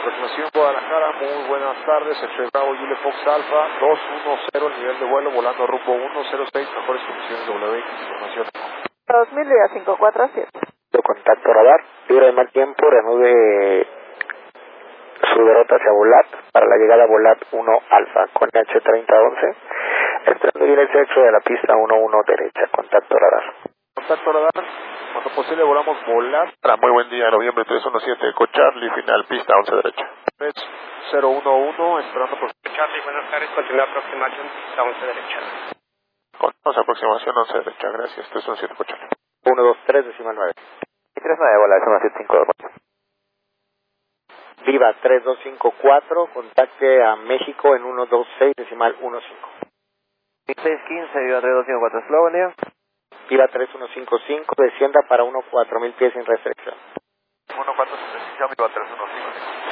Aproximación Guadalajara, muy buenas tardes, X-Ray Bravo, Julia Fox Alpha, 210, nivel de vuelo, volando rumbo 106, mejores condiciones WX, información. 2000 días 547. Contacto radar, libre de mal tiempo, reanude su derrota hacia Volat, para la llegada a Volat 1 Alfa, con H3011, entrando y el sexo de la pista 11 derecha, contacto radar. Contacto radar, cuando posible volamos Volat. Muy buen día, noviembre 317, Eco Charlie, final pista 11 derecha. 3011, esperando por Charlie, buenas tardes, continúa aproximación pista 11 derecha. Continuamos aproximación 11 derecha, gracias, 317, Eco Charlie. 123, decimal 9. Y 39, Volat, 175. Viva 3254, contacte a México en 126, decimal 15. 615, Viva 3254, Eslovacia. Viva 3155, descienda para 14000 pies sin restricción. 1475, Viva 3155.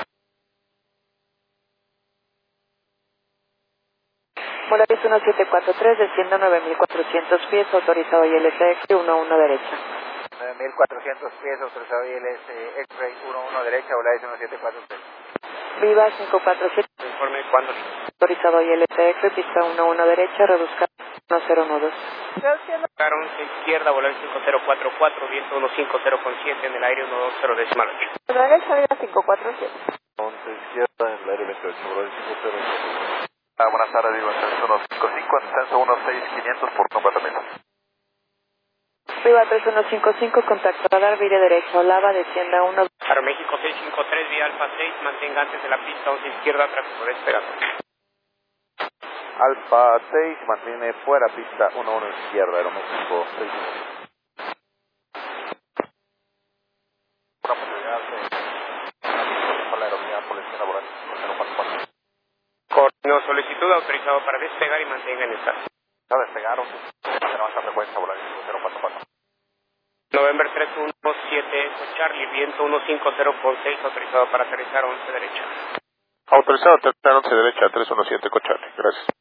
Volaris 1743, descienda 9400 pies, autorizado ILS 11 derecha. 9400 pies, autorizado ILS X-Ray 11 derecha, Volaris 1743. Viva 547. Informe cuándo. Autorizado ILS X-Ray, pista 11 derecha, reduzca 1012. Carón izquierda, volar 5044, viento 150 con 7 en el aire 120 decimal 8. Derecha, Viva 547. 11 izquierda, en el aire 28, Volaris 50. Buenas tardes, Viva 3155, ascenso 16500 por 4000. Viva 3155, contacto radar, vire derecha, Olava, descienda 1. Para México 653, vía Alfa 6, mantenga antes de la pista 11 izquierda, tráfico despegado. Alfa 6, mantiene fuera pista 11 izquierda, Aeroméxico 6. Una posibilidad de la aerolínea por la esquina Volaris 044. Coordinó solicitud, autorizado para despegar y mantenga en estación. Ya despegaron, tenemos la frecuencia Volaris 044. November 317, Charlie, viento 150 con 6, autorizado para aterrizar 11 derecha. Autorizado aterrizar 11 derecha, 317 con Charlie, gracias.